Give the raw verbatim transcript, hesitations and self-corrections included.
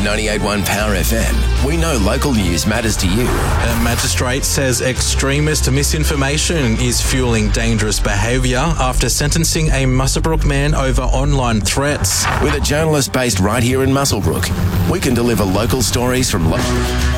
ninety-eight point one Power F M, we know local news matters to you. A magistrate says extremist misinformation is fueling dangerous behaviour after sentencing a Muswellbrook man over online threats. With a journalist based right here in Muswellbrook, we can deliver local stories from... Lo-